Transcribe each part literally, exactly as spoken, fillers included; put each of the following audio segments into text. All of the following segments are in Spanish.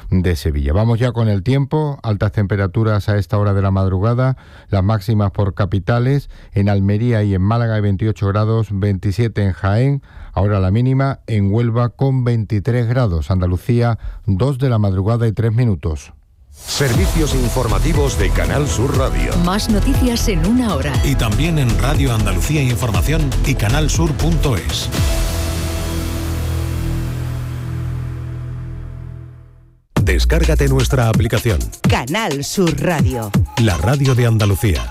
de Sevilla. Vamos ya con el tiempo, altas temperaturas a esta hora de la madrugada, las máximas por capitales, en Almería y en Málaga hay veintiocho grados, veintisiete en Jaén, ahora la mínima en Huelva con veintitrés grados, Andalucía dos de la madrugada y tres minutos. Servicios informativos de Canal Sur Radio. Más noticias en una hora. Y también en Radio Andalucía Información y canal sur punto es. Descárgate nuestra aplicación. Canal Sur Radio. La radio de Andalucía.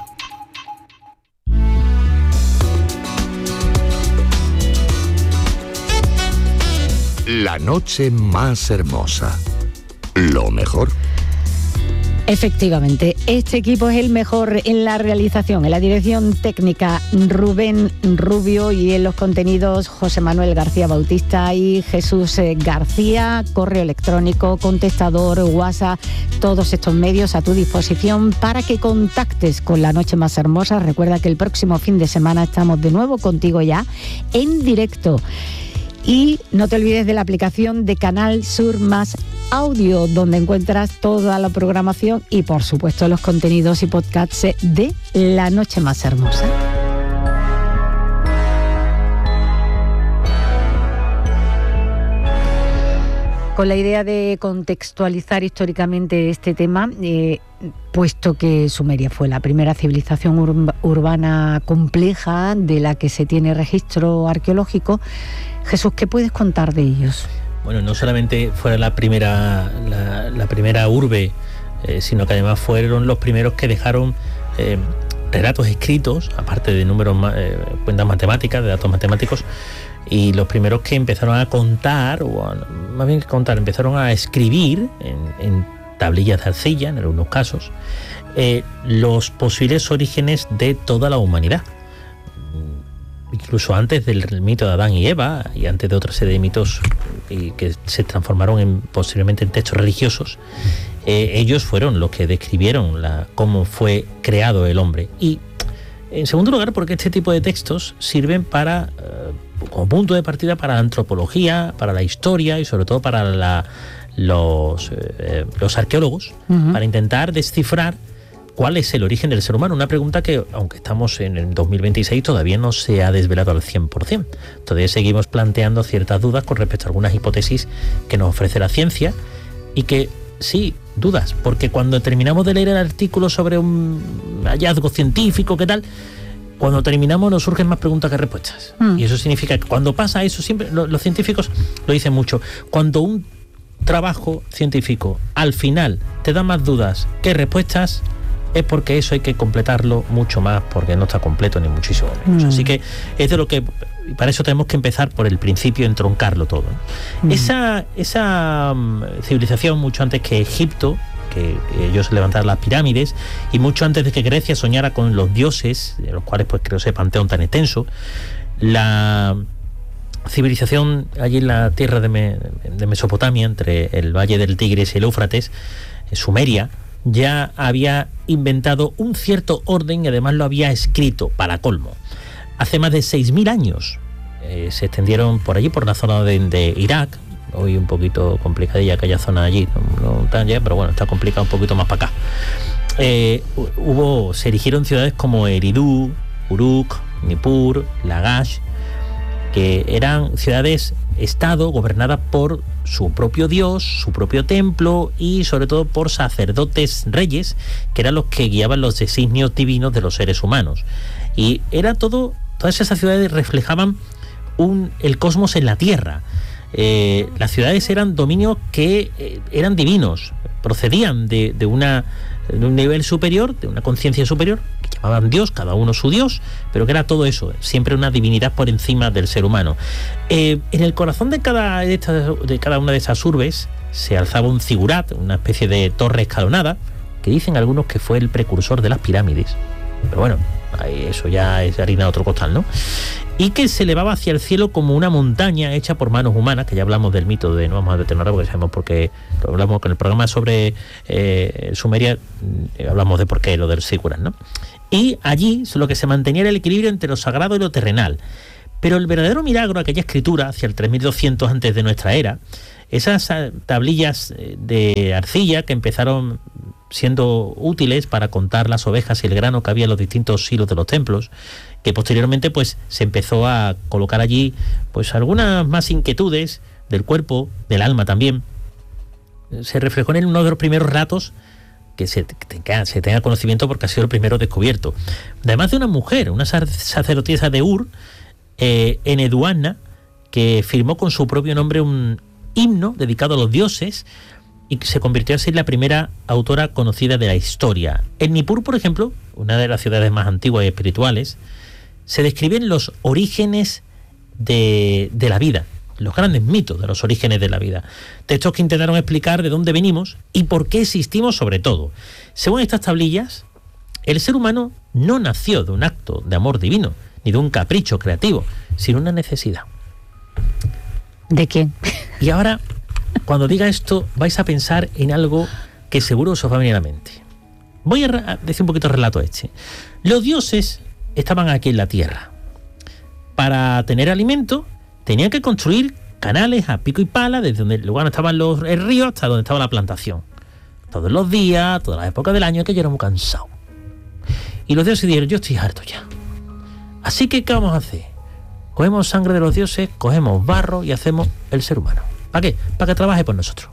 La noche más hermosa. Lo mejor. Efectivamente, este equipo es el mejor en la realización, en la dirección técnica Rubén Rubio y en los contenidos José Manuel García Bautista y Jesús García, correo electrónico, contestador, WhatsApp, todos estos medios a tu disposición para que contactes con La Noche Más Hermosa. Recuerda que el próximo fin de semana estamos de nuevo contigo ya en directo. Y no te olvides de la aplicación de Canal Sur Más Audio, donde encuentras toda la programación y, por supuesto, los contenidos y podcasts de La Noche Más Hermosa. Con la idea de contextualizar históricamente este tema, eh, puesto que Sumeria fue la primera civilización ur- urbana compleja de la que se tiene registro arqueológico, Jesús, ¿qué puedes contar de ellos? Bueno, no solamente fue la primera, la, la primera urbe, eh, sino que además fueron los primeros que dejaron eh, relatos escritos, aparte de números, eh, cuentas matemáticas, de datos matemáticos, y los primeros que empezaron a contar, o a, más bien que contar, empezaron a escribir en, en tablillas de arcilla, en algunos casos, eh, los posibles orígenes de toda la humanidad. Incluso antes del mito de Adán y Eva y antes de otra serie de mitos y que se transformaron en, posiblemente en textos religiosos, eh, ellos fueron los que describieron la, cómo fue creado el hombre. Y en segundo lugar, porque este tipo de textos sirven para eh, como punto de partida para la antropología, para la historia y sobre todo para la, los, eh, los arqueólogos, uh-huh. para intentar descifrar ¿cuál es el origen del ser humano? Una pregunta que, aunque estamos en el dos mil veintiséis, todavía no se ha desvelado al cien por ciento. Todavía seguimos planteando ciertas dudas con respecto a algunas hipótesis que nos ofrece la ciencia y que, sí, dudas, porque cuando terminamos de leer el artículo sobre un hallazgo científico, ¿qué tal?, cuando terminamos nos surgen más preguntas que respuestas. Mm. Y eso significa que cuando pasa eso, siempre lo, los científicos lo dicen mucho, cuando un trabajo científico al final te da más dudas que respuestas, es porque eso hay que completarlo mucho más, porque no está completo ni muchísimo menos. Mm. Así que es de lo que, para eso tenemos que empezar por el principio, entroncarlo todo. Mm. Esa, esa um, civilización, mucho antes que Egipto, que, que ellos levantaron las pirámides, y mucho antes de que Grecia soñara con los dioses, de los cuales pues creo ese panteón tan extenso, la civilización allí en la tierra de, Me, de Mesopotamia, entre el valle del Tigris y el Éufrates, Sumeria, ya había inventado un cierto orden y además lo había escrito, para colmo. Hace más de seis mil años eh, se extendieron por allí, por la zona de, de Irak, hoy un poquito complicadilla aquella zona allí, no, no tan ya, pero bueno, está complicado un poquito más para acá. Eh, hubo, se erigieron ciudades como Eridu, Uruk, Nippur, Lagash, que eran ciudades-estado gobernadas por su propio dios, su propio templo y sobre todo por sacerdotes reyes, que eran los que guiaban los designios divinos de los seres humanos. Y era todo, todas esas ciudades reflejaban un, el cosmos en la tierra. Eh, las ciudades eran dominios que eh, eran divinos, procedían de, de, una, de un nivel superior, de una conciencia superior, que llamaban Dios, cada uno su Dios, pero que era todo eso, siempre una divinidad por encima del ser humano. Eh, en el corazón de cada, de, estas, de cada una de esas urbes se alzaba un zigurat, una especie de torre escalonada, que dicen algunos que fue el precursor de las pirámides, pero bueno, eso ya es harina de otro costal, ¿no? Y que se elevaba hacia el cielo como una montaña hecha por manos humanas, que ya hablamos del mito de, no vamos a detenerlo porque sabemos por qué, lo hablamos con el programa sobre eh, Sumeria, eh, hablamos de por qué, lo del Sigurat, ¿no? Y allí lo que se mantenía era el equilibrio entre lo sagrado y lo terrenal. Pero el verdadero milagro, aquella escritura, hacia el tres mil doscientos antes de nuestra era, Esas tablillas de arcilla que empezaron siendo útiles para contar las ovejas y el grano que había en los distintos silos de los templos, que posteriormente pues se empezó a colocar allí pues algunas más inquietudes del cuerpo, del alma también. Se reflejó en uno de los primeros relatos que se tenga, se tenga conocimiento, porque ha sido el primero descubierto. Además de una mujer, una sacerdotisa de Ur, eh, Eneduana, que firmó con su propio nombre un himno dedicado a los dioses y se convirtió así en la primera autora conocida de la historia. En Nippur, por ejemplo, una de las ciudades más antiguas y espirituales, se describen los orígenes de, de la vida, los grandes mitos de los orígenes de la vida. Textos que intentaron explicar de dónde venimos y por qué existimos, sobre todo. Según estas tablillas, el ser humano no nació de un acto de amor divino, ni de un capricho creativo, sino una necesidad. ¿De quién? Y ahora, cuando diga esto, vais a pensar en algo que seguro os va a venir a la mente. Voy a decir un poquito el relato este. Los dioses estaban aquí en la tierra. Para tener alimento, tenían que construir canales a pico y pala, desde donde el lugar estaban los el río hasta donde estaba la plantación. Todos los días, todas las épocas del año, que yo era muy cansado. Y los dioses dijeron, yo estoy harto ya. Así que, ¿qué vamos a hacer? Cogemos sangre de los dioses, cogemos barro y hacemos el ser humano. ¿Para qué? Para que trabaje por nosotros.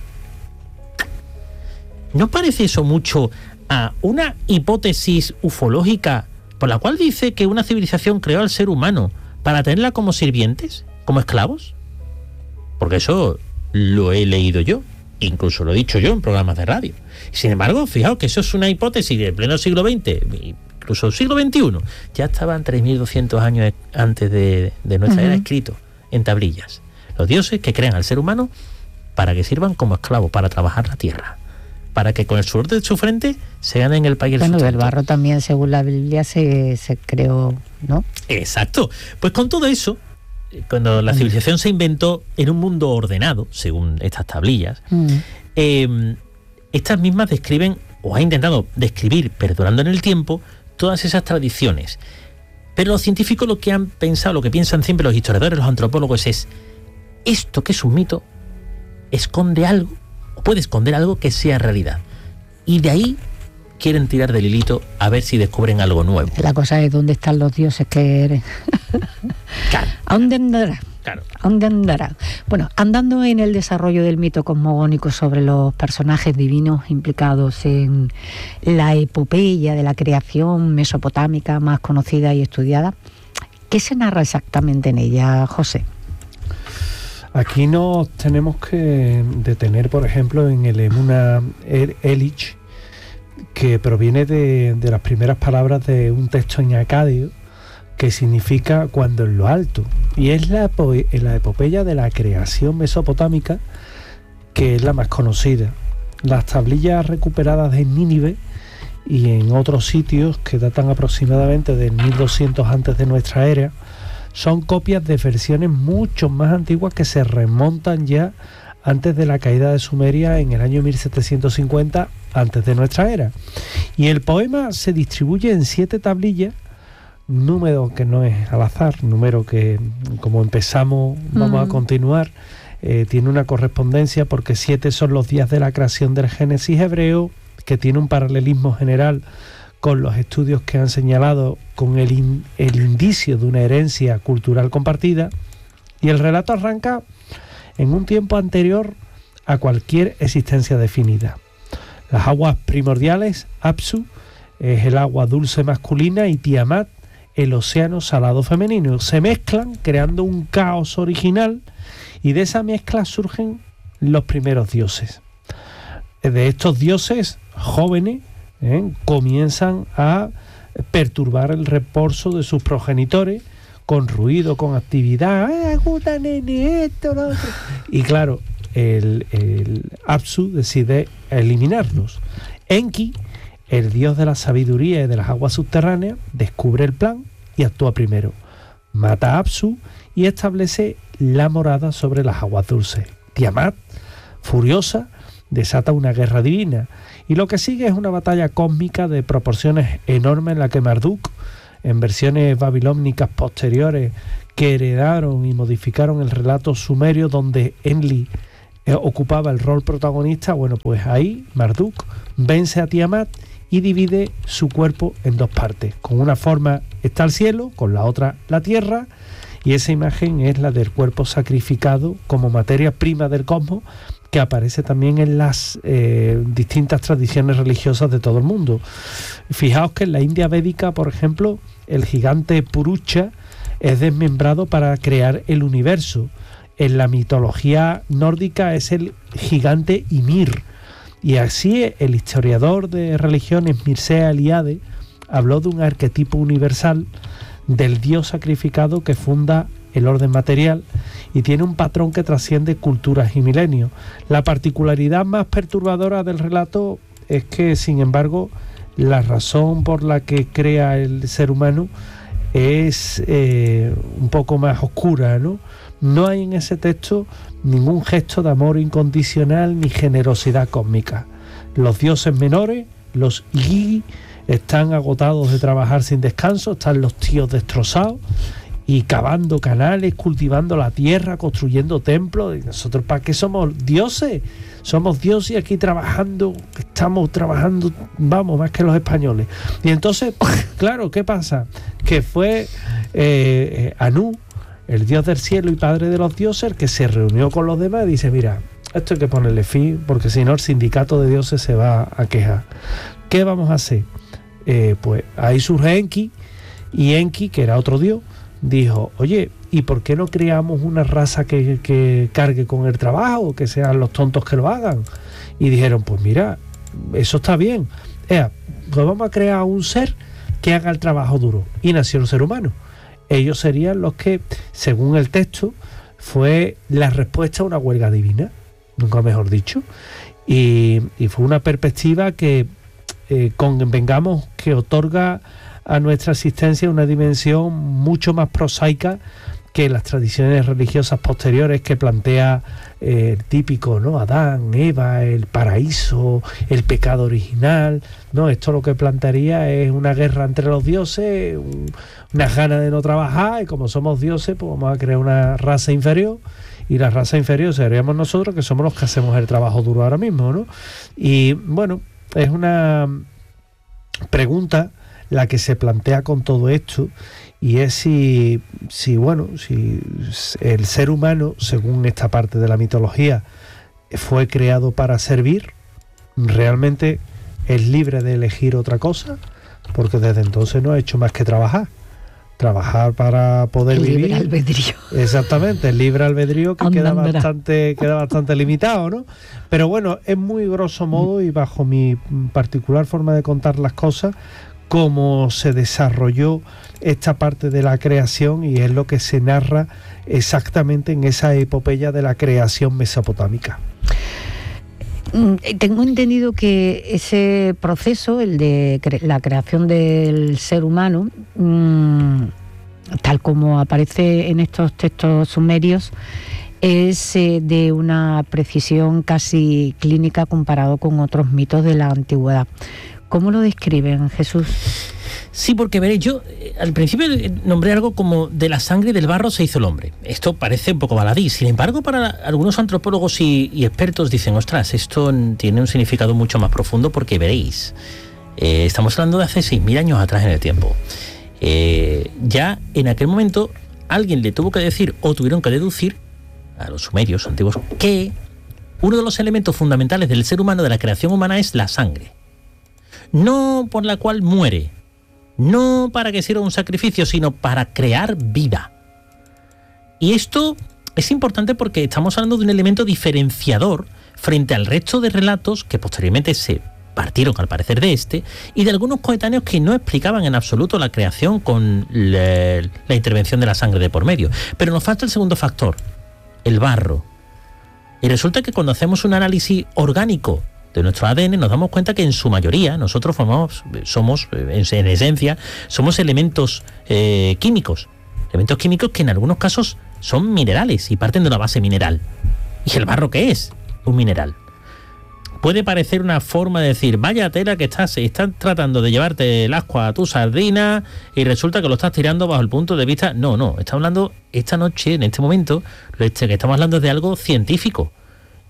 ¿No parece eso mucho a una hipótesis ufológica por la cual dice que una civilización creó al ser humano para tenerla como sirvientes, como esclavos? Porque eso lo he leído yo, incluso lo he dicho yo en programas de radio. Sin embargo, fijaos que eso es una hipótesis del pleno siglo veinte, incluso siglo veintiuno. Ya estaban tres mil doscientos años antes de, de nuestra uh-huh. era escrito en tablillas. Los dioses que crean al ser humano para que sirvan como esclavos, para trabajar la tierra, para que con el sudor de su frente se ganen el país. Bueno, del barro también, según la Biblia, se, se creó, ¿no? Exacto. Pues con todo eso, cuando la civilización se inventó en un mundo ordenado, según estas tablillas, mm. eh, estas mismas describen, o ha intentado describir, perdurando en el tiempo, todas esas tradiciones. Pero los científicos lo que han pensado, lo que piensan siempre los historiadores, los antropólogos, es esto que es un mito esconde algo, o puede esconder algo que sea realidad. Y de ahí quieren tirar del hilito a ver si descubren algo nuevo. La cosa es dónde están los dioses que eres. Claro. ¿A dónde andará? Claro. ¿A dónde andará? Bueno, andando en el desarrollo del mito cosmogónico sobre los personajes divinos implicados en la epopeya de la creación mesopotámica más conocida y estudiada, ¿qué se narra exactamente en ella, José? Aquí nos tenemos que detener, por ejemplo, en el Emuna Elich, que proviene de, de las primeras palabras de un texto en acadio que significa cuando en lo alto, y es la, la epopeya de la creación mesopotámica, que es la más conocida. Las tablillas recuperadas de Nínive y en otros sitios que datan aproximadamente del mil doscientos antes de nuestra era son copias de versiones mucho más antiguas que se remontan ya antes de la caída de Sumeria en el año mil setecientos cincuenta antes de nuestra era. Y el poema se distribuye en siete tablillas, número que no es al azar, número que, como empezamos, vamos mm. a continuar, eh, tiene una correspondencia, porque siete son los días de la creación del Génesis hebreo, que tiene un paralelismo general con los estudios que han señalado con el, in, el indicio de una herencia cultural compartida, y el relato arranca en un tiempo anterior a cualquier existencia definida. Las aguas primordiales, Apsu, es el agua dulce masculina, y Tiamat, el océano salado femenino, se mezclan creando un caos original, y de esa mezcla surgen los primeros dioses. De estos dioses jóvenes ¿eh? comienzan a perturbar el reposo de sus progenitores con ruido, con actividad, ¡ah, puta nene, esto, lo otro! Y claro, el, el Apsu decide eliminarlos. Enki, el dios de la sabiduría y de las aguas subterráneas, descubre el plan y actúa primero. Mata a Apsu y establece la morada sobre las aguas dulces. Tiamat, furiosa, desata una guerra divina, y lo que sigue es una batalla cósmica de proporciones enormes en la que Marduk, en versiones babilónicas posteriores que heredaron y modificaron el relato sumerio, donde Enlil eh, ocupaba el rol protagonista, bueno, pues ahí Marduk vence a Tiamat y divide su cuerpo en dos partes. Con una forma está el cielo, con la otra la tierra, y esa imagen es la del cuerpo sacrificado como materia prima del cosmos, que aparece también en las eh, distintas tradiciones religiosas de todo el mundo. Fijaos que en la India védica, por ejemplo, el gigante Purusha es desmembrado para crear el universo. En la mitología nórdica es el gigante Ymir. Y así el historiador de religiones Mircea Eliade habló de un arquetipo universal del dios sacrificado que funda el orden material y tiene un patrón que trasciende culturas y milenios. La particularidad más perturbadora del relato es que, sin embargo, la razón por la que crea el ser humano es eh, un poco más oscura, ¿no? No hay en ese texto ningún gesto de amor incondicional ni generosidad cósmica. Los dioses menores, los Igi, están agotados de trabajar sin descanso, están los tíos destrozados y cavando canales, cultivando la tierra, construyendo templos. ¿Y nosotros para qué somos dioses? Somos dioses y aquí trabajando, estamos trabajando, vamos, más que los españoles. Y entonces, claro, ¿qué pasa? Que fue eh, Anu, el dios del cielo y padre de los dioses, el que se reunió con los demás y dice, mira, esto hay que ponerle fin, porque si no el sindicato de dioses se va a quejar. ¿Qué vamos a hacer? Eh, pues ahí surge Enki, y Enki, que era otro dios, dijo, oye, ¿y por qué no creamos una raza que, que cargue con el trabajo, que sean los tontos que lo hagan? Y dijeron, pues mira, eso está bien, eh, pues vamos a crear un ser que haga el trabajo duro. Y nació el ser humano. Ellos serían los que, según el texto, fue la respuesta a una huelga divina, nunca mejor dicho, y, y fue una perspectiva que eh, convengamos que otorga a nuestra existencia una dimensión mucho más prosaica que las tradiciones religiosas posteriores que plantea eh, el típico, ¿no? Adán, Eva, el paraíso, el pecado original. No, esto lo que plantearía es una guerra entre los dioses, un, unas ganas de no trabajar, y como somos dioses, pues vamos a crear una raza inferior, y la raza inferior seríamos nosotros, que somos los que hacemos el trabajo duro ahora mismo, ¿no? Y bueno, es una pregunta la que se plantea con todo esto, y es si, si bueno, si el ser humano, según esta parte de la mitología, fue creado para servir, realmente es libre de elegir otra cosa, porque desde entonces no ha hecho más que trabajar. Trabajar para poder el vivir. Libre albedrío. Exactamente, el libre albedrío que queda Andandará. bastante, queda bastante limitado, ¿no? Pero bueno, es muy grosso modo y bajo mi particular forma de contar las cosas, cómo se desarrolló esta parte de la creación, y es lo que se narra exactamente en esa epopeya de la creación mesopotámica. Tengo entendido que ese proceso, el de cre- la creación del ser humano, mmm, tal como aparece en estos textos sumerios, es eh, de una precisión casi clínica comparado con otros mitos de la antigüedad. ¿Cómo lo describen, Jesús? Sí, porque veréis, yo eh, al principio eh, nombré algo como de la sangre y del barro se hizo el hombre. Esto parece un poco baladí. Sin embargo, para algunos antropólogos y, y expertos dicen, ostras, esto tiene un significado mucho más profundo, porque veréis, eh, estamos hablando de hace seis mil años atrás en el tiempo. Eh, ya en aquel momento alguien le tuvo que decir, o tuvieron que deducir, a los sumerios antiguos, que uno de los elementos fundamentales del ser humano, de la creación humana, es la sangre. No por la cual muere, no para que sirva un sacrificio, sino para crear vida. Y esto es importante porque estamos hablando de un elemento diferenciador frente al resto de relatos que posteriormente se partieron, al parecer, de este, y de algunos coetáneos que no explicaban en absoluto la creación con la, la intervención de la sangre de por medio. Pero nos falta el segundo factor, el barro. Y resulta que cuando hacemos un análisis orgánico de nuestro A D N, nos damos cuenta que en su mayoría nosotros formamos, somos, en, en esencia, somos elementos eh, químicos. Elementos químicos que en algunos casos son minerales y parten de una base mineral. ¿Y el barro qué es? Un mineral. Puede parecer una forma de decir, vaya tela que estás, están tratando de llevarte el ascua a tu sardina y resulta que lo estás tirando bajo el punto de vista... No, no, estamos hablando esta noche, en este momento, lo que estamos hablando es de algo científico.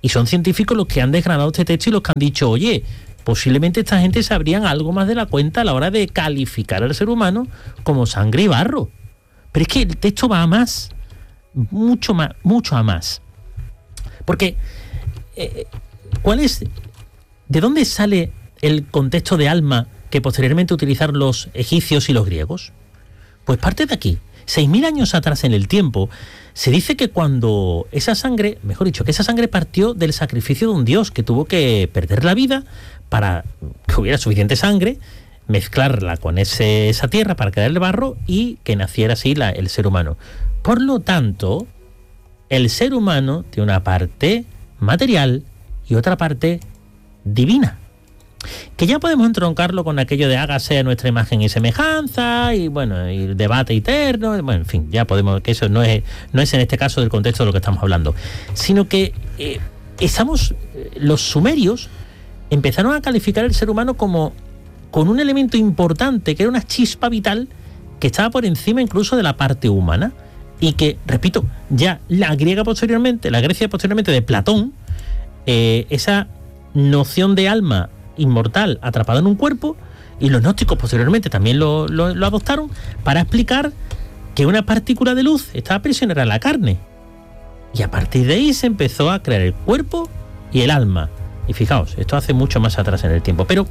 Y son científicos los que han desgranado este texto y los que han dicho, oye, posiblemente esta gente sabrían algo más de la cuenta a la hora de calificar al ser humano como sangre y barro. Pero es que el texto va a más, mucho más, mucho a más. Porque, eh, ¿cuál es, de dónde sale el contexto de alma que posteriormente utilizaron los egipcios y los griegos? Pues parte de aquí. Seis mil años atrás en el tiempo, se dice que cuando esa sangre, mejor dicho, que esa sangre partió del sacrificio de un dios que tuvo que perder la vida para que hubiera suficiente sangre, mezclarla con ese, esa tierra para crear el barro y que naciera así la, el ser humano. Por lo tanto, el ser humano tiene una parte material y otra parte divina. Que ya podemos entroncarlo con aquello de hágase a nuestra imagen y semejanza, y bueno, y el debate eterno, bueno, en fin, ya podemos, que eso no es, no es en este caso del contexto de lo que estamos hablando, sino que eh, estamos, los sumerios empezaron a calificar el ser humano como con un elemento importante, que era una chispa vital que estaba por encima incluso de la parte humana, y que, repito, ya la griega posteriormente, la Grecia posteriormente de Platón, eh, esa noción de alma inmortal atrapado en un cuerpo, y los gnósticos posteriormente también lo, lo, lo adoptaron para explicar que una partícula de luz estaba prisionera en la carne, y a partir de ahí se empezó a crear el cuerpo y el alma. Y fijaos, esto hace mucho más atrás en el tiempo, pero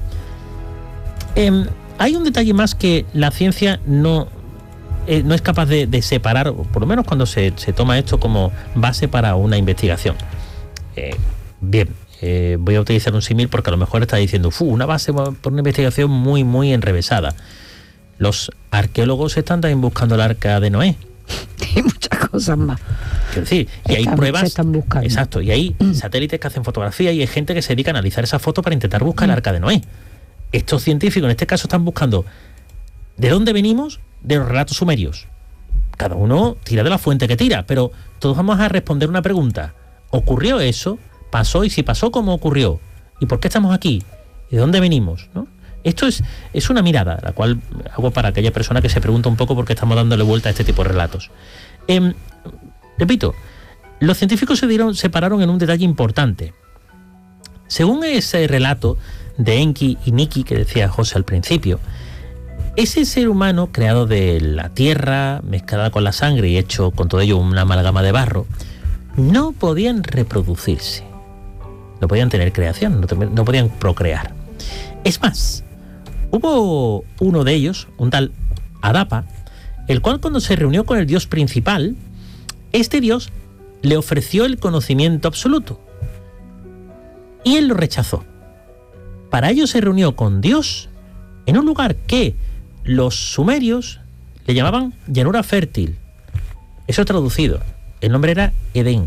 eh, hay un detalle más que la ciencia no, eh, no es capaz de, de separar, por lo menos cuando se, se toma esto como base para una investigación. Eh, bien, Eh, voy a utilizar un símil porque a lo mejor está diciendo Fu, una base por una investigación muy, muy enrevesada. Los arqueólogos están también buscando el arca de Noé. Y muchas cosas más. Quiero decir, y hay están, pruebas. Se están buscando. Exacto, y hay mm. satélites que hacen fotografía y hay gente que se dedica a analizar esas fotos para intentar buscar mm. el arca de Noé. Estos científicos en este caso están buscando de dónde venimos, de los relatos sumerios. Cada uno tira de la fuente que tira, pero todos vamos a responder una pregunta. ¿Ocurrió eso? ¿Pasó? Y si pasó, ¿cómo ocurrió? ¿Y por qué estamos aquí? ¿Y de dónde venimos? ¿No? Esto es, es una mirada, la cual hago para aquella persona que se pregunta un poco por qué estamos dándole vuelta a este tipo de relatos. Eh, repito, los científicos se dieron, separaron en un detalle importante. Según ese relato de Enki y Niki que decía José al principio, ese ser humano creado de la tierra, mezclada con la sangre y hecho con todo ello una amalgama de barro, no podían reproducirse. No podían tener creación, no, no podían procrear. Es más, hubo uno de ellos, un tal Adapa, el cual cuando se reunió con el dios principal, este dios le ofreció el conocimiento absoluto. Y él lo rechazó. Para ello se reunió con Dios en un lugar que los sumerios le llamaban llanura fértil. Eso traducido. El nombre era Edén.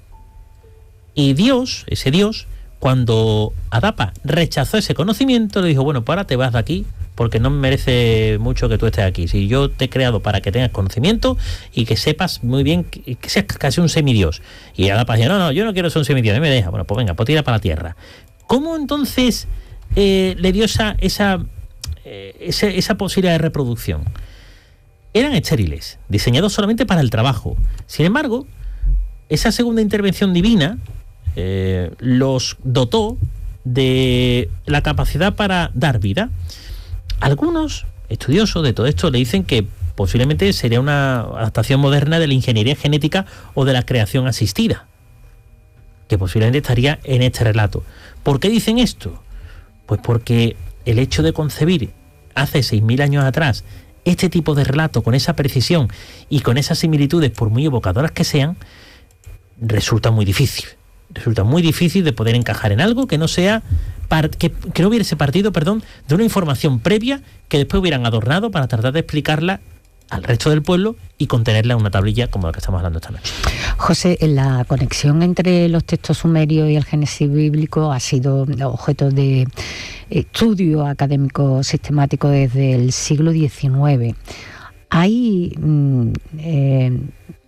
Y Dios, ese Dios, cuando Adapa rechazó ese conocimiento, le dijo, bueno, pues ahora te vas de aquí, porque no me merece mucho que tú estés aquí. Si yo te he creado para que tengas conocimiento y que sepas muy bien, que, que seas casi un semidios. Y Adapa dijo, no, no, yo no quiero ser un semidios, me deja. Bueno, pues venga, pues tira para la tierra. ¿Cómo entonces eh, le dio esa, esa, eh, esa, esa posibilidad de reproducción? Eran estériles, diseñados solamente para el trabajo. Sin embargo, esa segunda intervención divina eh, los dotó de la capacidad para dar vida. Algunos estudiosos de todo esto le dicen que posiblemente sería una adaptación moderna de la ingeniería genética o de la creación asistida, que posiblemente estaría en este relato. ¿Por qué dicen esto? Pues porque el hecho de concebir hace seis mil años atrás este tipo de relato con esa precisión y con esas similitudes, por muy evocadoras que sean, resulta muy difícil. Resulta muy difícil de poder encajar en algo que no sea que, que no hubiese partido, perdón, de una información previa que después hubieran adornado para tratar de explicarla al resto del pueblo y contenerla en una tablilla como la que estamos hablando esta noche. José, la conexión entre los textos sumerios y el Génesis bíblico ha sido objeto de estudio académico sistemático desde el siglo diecinueve. ¿Hay mm, eh,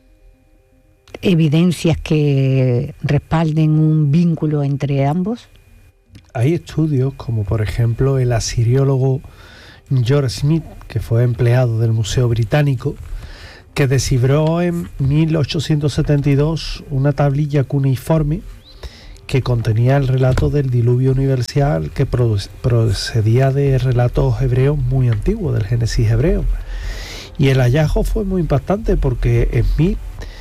evidencias que respalden un vínculo entre ambos? Hay estudios como por ejemplo el asiriólogo George Smith, que fue empleado del Museo Británico, que descifró en mil ochocientos setenta y dos una tablilla cuneiforme que contenía el relato del diluvio universal, que procedía de relatos hebreos muy antiguos, del Génesis hebreo. Y el hallazgo fue muy impactante porque Smith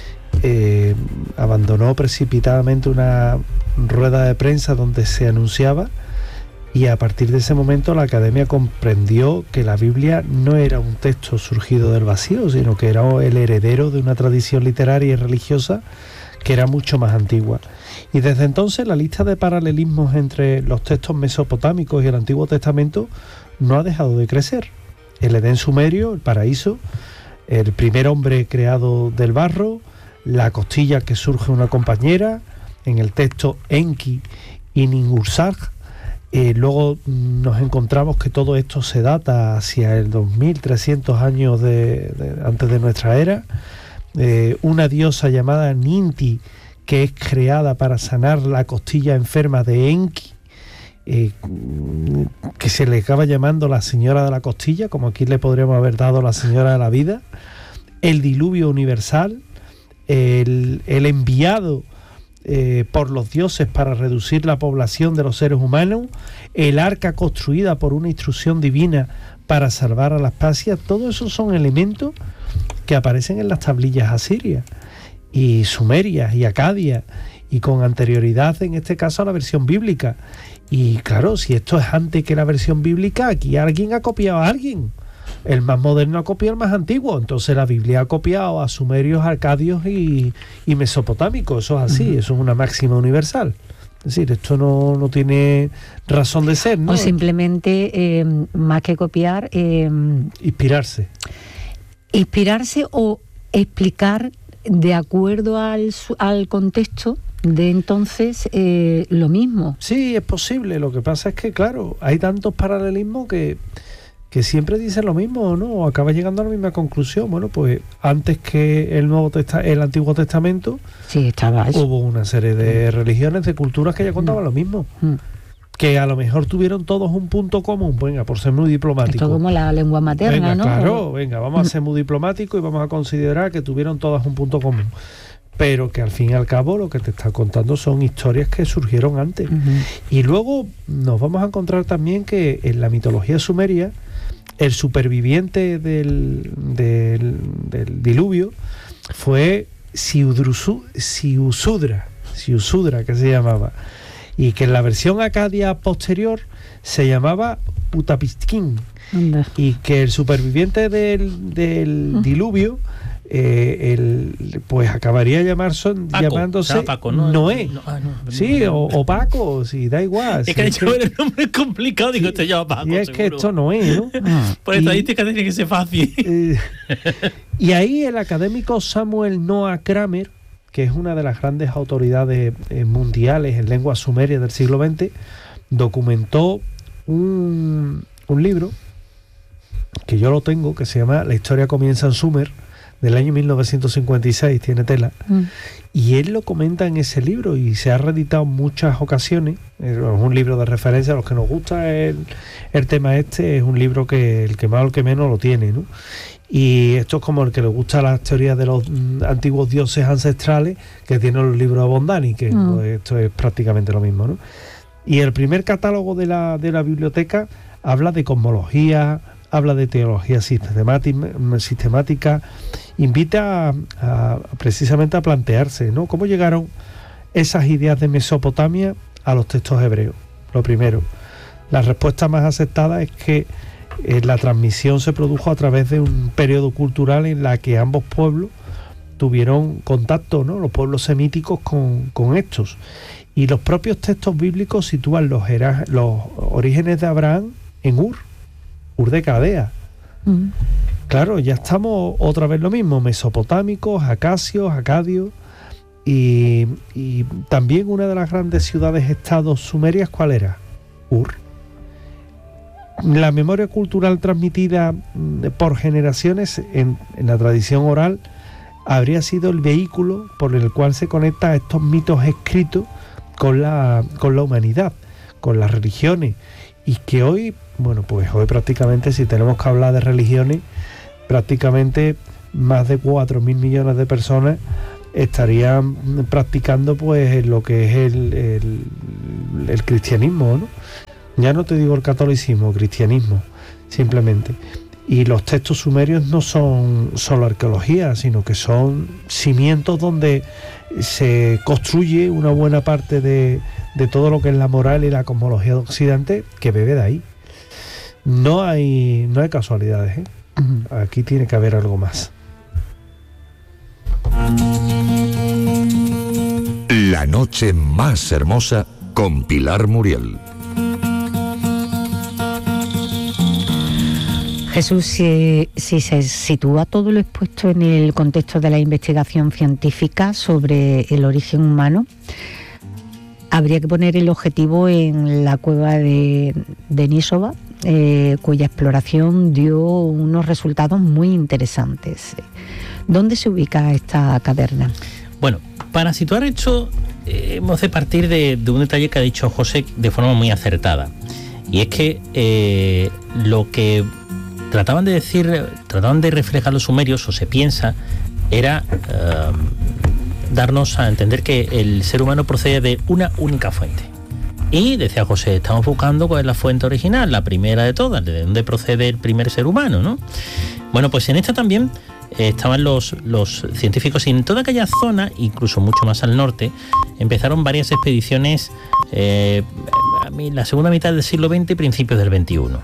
eh, abandonó precipitadamente una rueda de prensa donde se anunciaba, y a partir de ese momento la Academia comprendió que la Biblia no era un texto surgido del vacío, sino que era el heredero de una tradición literaria y religiosa que era mucho más antigua. Y desde entonces la lista de paralelismos entre los textos mesopotámicos y el Antiguo Testamento no ha dejado de crecer. El Edén sumerio, el paraíso, el primer hombre creado del barro, la costilla que surge una compañera, en el texto Enki y Ninhursag. Eh, luego nos encontramos que todo esto se data hacia el dos mil trescientos años de, de, antes de nuestra era. Eh, una diosa llamada Ninti, que es creada para sanar la costilla enferma de Enki, eh, que se le acaba llamando la señora de la costilla, como aquí le podríamos haber dado la señora de la vida. El diluvio universal, el, el enviado Eh, por los dioses para reducir la población de los seres humanos, el arca construida por una instrucción divina para salvar a las Pasias. Todos esos son elementos que aparecen en las tablillas asirias y sumerias y acadias, y con anterioridad en este caso a la versión bíblica. Y claro, si esto es antes que la versión bíblica, aquí alguien ha copiado a alguien. El más moderno ha copiado al más antiguo. Entonces la Biblia ha copiado a sumerios, arcadios y, y mesopotámicos. Eso es así, uh-huh. Eso es una máxima universal. Es decir, esto no, no tiene razón de ser, ¿no? O simplemente, eh, más que copiar... Eh, inspirarse. Inspirarse o explicar de acuerdo al, al contexto de entonces eh, lo mismo. Sí, es posible. Lo que pasa es que, claro, hay tantos paralelismos que... que siempre dicen lo mismo, ¿no? O acaba llegando a la misma conclusión. Bueno, pues antes que el Nuevo Testa- el Antiguo Testamento, sí, estaba eso. Hubo una serie de religiones, de culturas que ya contaban mm. lo mismo. Mm. Que a lo mejor tuvieron todos un punto común, venga, por ser muy diplomático. Esto como la lengua materna, venga, ¿no? Claro, venga, vamos a ser muy diplomáticos y vamos a considerar que tuvieron todas un punto común. Pero que al fin y al cabo lo que te está contando son historias que surgieron antes. Uh-huh. Y luego nos vamos a encontrar también que en la mitología sumeria, el superviviente del, del, del diluvio fue Siudrusu, Siusudra, Siusudra, que se llamaba, y que en la versión acadia posterior se llamaba Utapishkin, Anda. Y que el superviviente del, del uh-huh. diluvio Eh, el, pues acabaría llamarse, Paco, llamándose Paco, ¿no? Noé. No, ah, no, sí, no, no, o, o Paco, sí, da igual. Es sí, que ha dicho el nombre es complicado, digo, te llama Paco. Y es seguro. Que esto no es, ¿no? Por estadística tiene que ser fácil. Eh, y ahí el académico Samuel Noah Kramer, que es una de las grandes autoridades eh, mundiales en lengua sumeria del siglo veinte, documentó un, un libro que yo lo tengo, que se llama La historia comienza en Sumer, del año mil novecientos cincuenta y seis, tiene tela, mm. y él lo comenta en ese libro y se ha reeditado en muchas ocasiones. Es un libro de referencia a los que nos gusta el, el tema este, es un libro que el que más o el que menos lo tiene, ¿no? Y esto es como el que le gusta las teorías de los mm, antiguos dioses ancestrales, que tiene los libros de Bondani, que mm. pues, esto es prácticamente lo mismo, ¿no? Y el primer catálogo de la, de la biblioteca habla de cosmología, habla de teología sistemática, sistemática invita a, a, precisamente a plantearse, ¿no? ¿Cómo llegaron esas ideas de Mesopotamia a los textos hebreos? Lo primero, la respuesta más aceptada es que eh, la transmisión se produjo a través de un periodo cultural en la que ambos pueblos tuvieron contacto, ¿no? Los pueblos semíticos con, con estos. Y los propios textos bíblicos sitúan los, los orígenes de Abraham en Ur, Ur de Caldea. Mm. Claro, ya estamos otra vez lo mismo, mesopotámicos, acasios, acadios, y, y también una de las grandes ciudades-estados sumerias, ¿cuál era? Ur. La memoria cultural transmitida por generaciones en, en la tradición oral habría sido el vehículo por el cual se conecta a estos mitos escritos con la, con la humanidad, con las religiones, y que hoy, bueno, pues hoy prácticamente, si tenemos que hablar de religiones, prácticamente más de cuatro mil millones de personas estarían practicando pues lo que es el, el, el cristianismo, ¿no? Ya no te digo el catolicismo, cristianismo, simplemente. Y los textos sumerios no son solo arqueología, sino que son cimientos donde se construye una buena parte de, de todo lo que es la moral y la cosmología de Occidente, que bebe de ahí. No hay, no hay casualidades, ¿eh? Uh-huh. Aquí tiene que haber algo más. La noche más hermosa con Pilar Muriel. Jesús, si, si se sitúa todo lo expuesto en el contexto de la investigación científica sobre el origen humano, habría que poner el objetivo en la cueva de Denisova, eh, cuya exploración dio unos resultados muy interesantes. ¿Dónde se ubica esta caverna? Bueno, para situar esto, eh, hemos de partir de, de un detalle que ha dicho José de forma muy acertada. Y es que eh, lo que trataban de decir, trataban de reflejar los sumerios, o se piensa, era eh, darnos a entender que el ser humano procede de una única fuente. Y decía José, estamos buscando cuál es la fuente original, la primera de todas, de dónde procede el primer ser humano, ¿no? Bueno, pues en esta también eh, estaban los, los científicos, y en toda aquella zona, incluso mucho más al norte, empezaron varias expediciones eh, en la segunda mitad del siglo veinte y principios del veintiuno.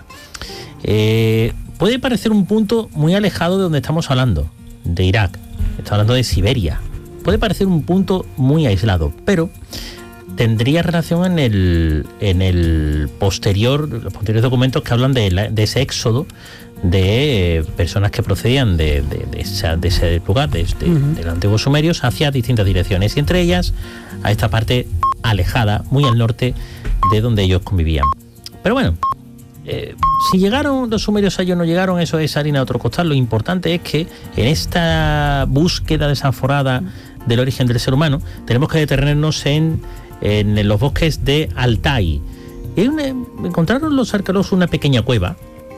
Eh, puede parecer un punto muy alejado de donde estamos hablando, de Irak, estamos hablando de Siberia. Puede parecer un punto muy aislado, pero tendría relación en el, en el posterior, los posteriores documentos que hablan de, la, de ese éxodo de eh, personas que procedían de, de, de, esa, de ese lugar, de, de, uh-huh. de los antiguos sumerios, hacia distintas direcciones, y entre ellas a esta parte alejada, muy al norte de donde ellos convivían. Pero bueno, eh, si llegaron los sumerios a ellos, no llegaron, eso es harina de otro costal. Lo importante es que en esta búsqueda desanforada del origen del ser humano, tenemos que detenernos en, en los bosques de Altai. Y una, encontraron los arqueólogos una pequeña cueva,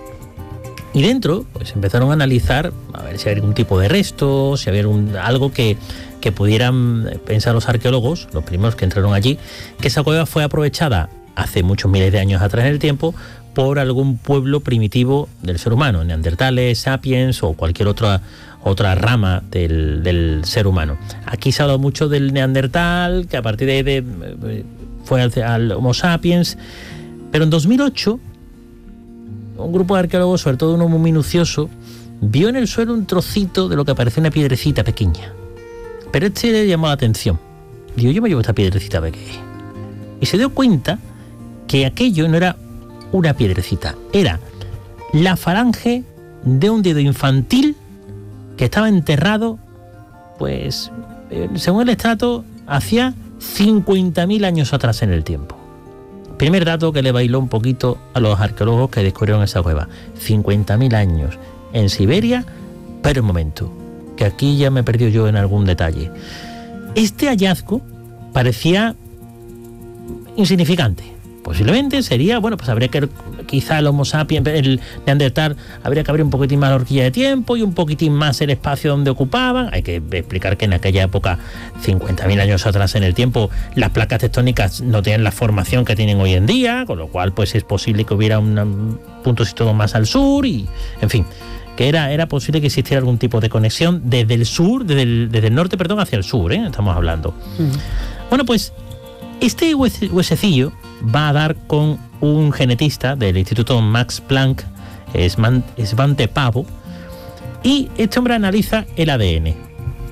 y dentro pues empezaron a analizar a ver si había algún tipo de resto, si había un, algo que, que pudieran pensar los arqueólogos, los primeros que entraron allí, que esa cueva fue aprovechada hace muchos miles de años atrás en el tiempo por algún pueblo primitivo del ser humano, neandertales, sapiens o cualquier otra otra rama del, del ser humano. Aquí se ha hablado mucho del neandertal, que a partir de, de fue al, al Homo sapiens, pero en dos mil ocho un grupo de arqueólogos, sobre todo uno muy minucioso, vio en el suelo un trocito de lo que parecía una piedrecita pequeña. Pero este le llamó la atención. Digo, yo me llevo esta piedrecita pequeña. Y se dio cuenta que aquello no era una piedrecita, era la falange de un dedo infantil que estaba enterrado, pues, según el estrato, hacía cincuenta mil años atrás en el tiempo. Primer dato que le bailó un poquito a los arqueólogos que descubrieron esa cueva. cincuenta mil años en Siberia, pero un momento, que aquí ya me he perdido yo en algún detalle. Este hallazgo parecía insignificante. Posiblemente sería, bueno, pues habría que, quizá el Homo sapiens, el neandertal, habría que abrir un poquitín más la horquilla de tiempo y un poquitín más el espacio donde ocupaban. Hay que explicar que en aquella época, cincuenta mil años atrás en el tiempo, las placas tectónicas no tenían la formación que tienen hoy en día, con lo cual pues es posible que hubiera un punto situado más al sur y, en fin, que era, era posible que existiera algún tipo de conexión desde el sur, desde el, desde el norte, perdón, hacia el sur, ¿eh? Estamos hablando. Uh-huh. Bueno, pues este huese, huesecillo va a dar con un genetista del Instituto Max Planck, Svante Pavo, y este hombre analiza el A D N.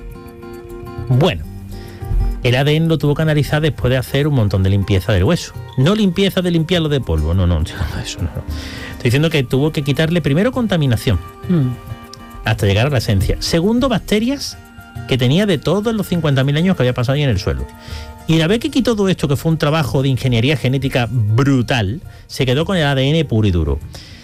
Bueno, el A D N lo tuvo que analizar después de hacer un montón de limpieza del hueso. No limpieza de limpiarlo de polvo, no, no, eso no. Estoy diciendo que tuvo que quitarle primero contaminación, mm. hasta llegar a la esencia. Segundo, bacterias que tenía de todos los cincuenta mil años que había pasado ahí en el suelo. Y la vez que quitó todo esto, que fue un trabajo de ingeniería genética brutal, se quedó con el A D N puro y duro.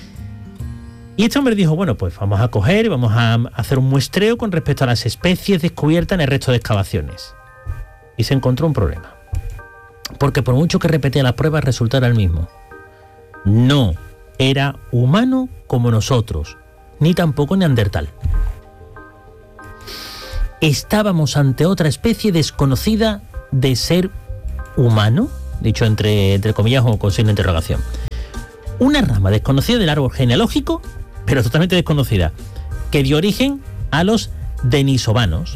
Y este hombre dijo, bueno, pues vamos a coger y vamos a hacer un muestreo con respecto a las especies descubiertas en el resto de excavaciones. Y se encontró un problema. Porque por mucho que repetía las pruebas, resultara el mismo. No era humano como nosotros, ni tampoco neandertal. estábamos ante otra especie desconocida de ser humano, dicho entre, entre comillas o con signo de interrogación. Una rama desconocida del árbol genealógico, pero totalmente desconocida, que dio origen a los denisovanos.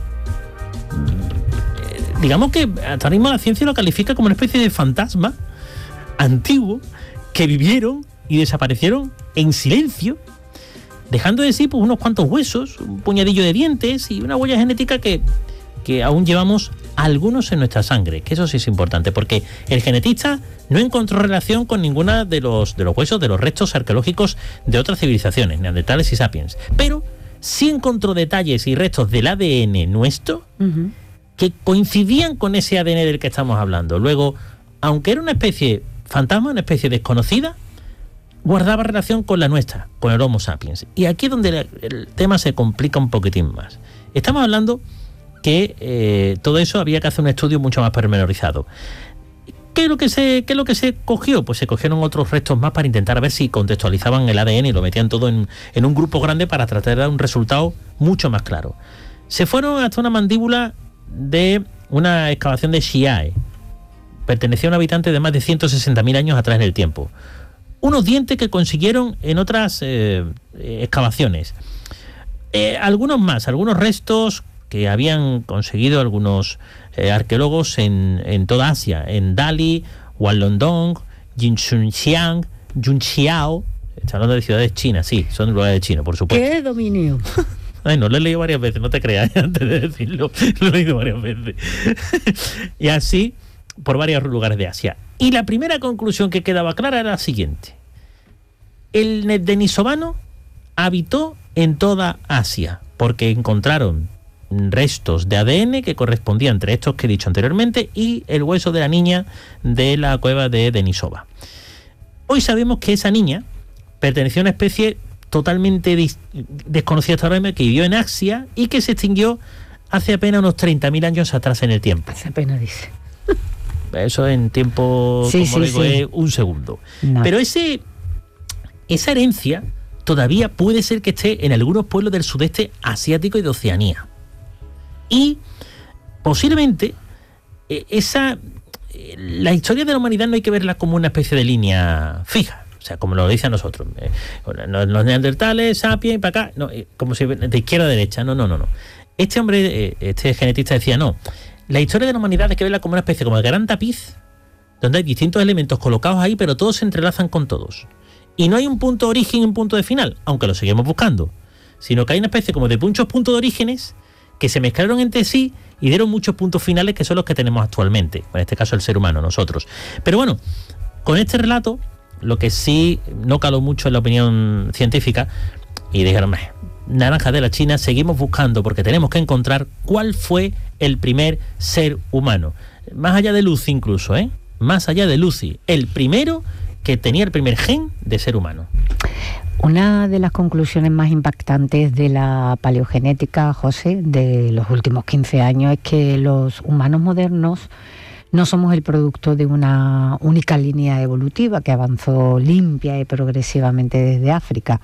Eh, digamos que hasta ahora mismo la ciencia lo califica como una especie de fantasma antiguo que vivieron y desaparecieron en silencio, dejando de sí pues, unos cuantos huesos, un puñadillo de dientes y una huella genética que, que aún llevamos algunos en nuestra sangre, que eso sí es importante, porque el genetista no encontró relación con ninguna de los, de los huesos, de los restos arqueológicos de otras civilizaciones, neandertales y sapiens, pero sí encontró detalles y restos del A D N nuestro uh-huh. que coincidían con ese A D N del que estamos hablando. Luego, aunque era una especie fantasma, una especie desconocida, guardaba relación con la nuestra, con el Homo sapiens. Y aquí es donde el tema se complica un poquitín más. Estamos hablando que eh, todo eso había que hacer un estudio mucho más pormenorizado. ¿Qué es lo que se, qué es lo que se cogió? Pues se cogieron otros restos más para intentar ver si contextualizaban el A D N y lo metían todo en, en un grupo grande para tratar de dar un resultado mucho más claro. Se fueron hasta una mandíbula de una excavación de Xi'an. Pertenecía a un habitante de más de ciento sesenta mil años atrás en el tiempo. Unos dientes que consiguieron en otras eh, excavaciones. Eh, algunos más, algunos restos que habían conseguido algunos eh, arqueólogos en, en toda Asia, en Dali, Guangdong, Jinchunxiang, Junqiao. Está hablando de ciudades chinas, sí, son lugares de China, por supuesto. ¿Qué dominio? Ay, no, lo he leído varias veces, no te creas, antes de decirlo, lo he leído varias veces. Y así, por varios lugares de Asia. Y la primera conclusión que quedaba clara era la siguiente. El denisovano habitó en toda Asia, porque encontraron restos de A D N que correspondían entre estos que he dicho anteriormente y el hueso de la niña de la cueva de Denisova. Hoy sabemos que esa niña pertenecía a una especie totalmente dis- desconocida hasta ahora mismo, que vivió en Asia y que se extinguió hace apenas unos treinta mil años atrás en el tiempo. Hace apenas, dice. Eso en tiempo, sí, como sí, digo, sí. es un segundo. No. Pero ese, esa herencia todavía puede ser que esté en algunos pueblos del sudeste asiático y de Oceanía. Y posiblemente eh, esa eh, la historia de la humanidad no hay que verla como una especie de línea fija, o sea, como lo dicen nosotros, eh, los neandertales, sapiens, para acá, no, eh, como si de izquierda a derecha, no, no, no, no. Este hombre, eh, este genetista decía, no, la historia de la humanidad hay que verla como una especie, como el gran tapiz, donde hay distintos elementos colocados ahí, pero todos se entrelazan con todos. Y no hay un punto de origen y un punto de final, aunque lo seguimos buscando, sino que hay una especie como de muchos puntos de orígenes que se mezclaron entre sí y dieron muchos puntos finales que son los que tenemos actualmente, en este caso el ser humano, nosotros. Pero bueno, con este relato, lo que sí no caló mucho en la opinión científica, y dijeron, naranja de la China, seguimos buscando porque tenemos que encontrar cuál fue el primer ser humano. Más allá de Lucy incluso, ¿eh? Más allá de Lucy, el primero que tenía el primer gen de ser humano. Una de las conclusiones más impactantes de la paleogenética, José, de los últimos quince años, es que los humanos modernos no somos el producto de una única línea evolutiva que avanzó limpia y progresivamente desde África.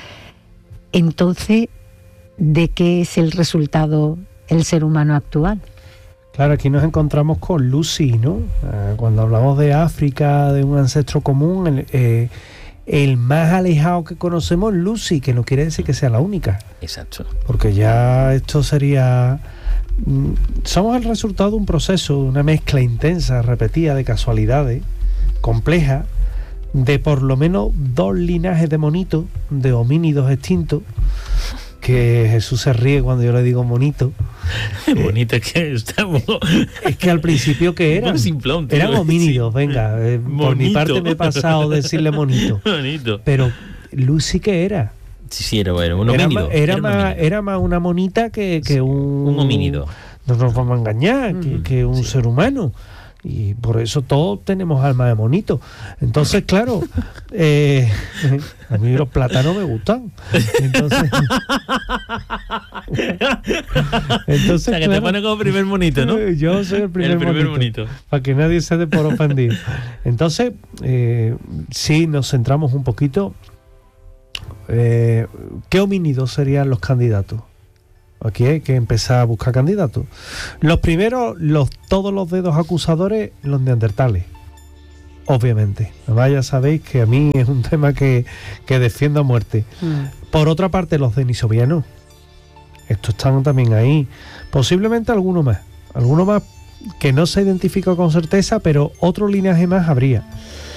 Entonces, ¿de qué es el resultado el ser humano actual? Claro, aquí nos encontramos con Lucy, ¿no? Cuando hablamos de África, de un ancestro común, el, eh, el más alejado que conocemos es Lucy, que no quiere decir que sea la única. Exacto. Porque ya esto sería... Somos el resultado de un proceso, de una mezcla intensa, repetida, de casualidades, compleja, de por lo menos dos linajes de monitos, de homínidos extintos, que Jesús se ríe cuando yo le digo monito. Eh, bonito es que estamos... Es que al principio que eran, simplón, tío, eran homínidos, sí. venga, eh, por mi parte me he pasado decirle monito. Bonito. Pero Lucy, ¿qué era? Sí, sí, era, bueno, un era homínido. Más, era, era, más, homínido. era más una monita que, que un... Un homínido. No nos vamos a engañar, mm, que, que un sí. ser humano. Y por eso todos tenemos alma de monito. Entonces, claro, eh, a mí los plátanos me gustan. Entonces, entonces o sea, que claro, te pone como primer monito, ¿no? Yo soy el primer, el primer monito, monito. Para que nadie se dé por ofendido. Entonces, eh, sí, nos centramos un poquito. Eh, ¿Qué homínidos serían los candidatos? aquí hay que empezar a buscar candidatos. Los primeros, los, todos los dedos acusadores, los neandertales. Obviamente. Además ya sabéis que a mí es un tema que, que defiendo a muerte. Mm. Por otra parte, los denisovianos. Estos están también ahí. Posiblemente alguno más. Alguno más que no se identifica con certeza, pero otro linaje más habría.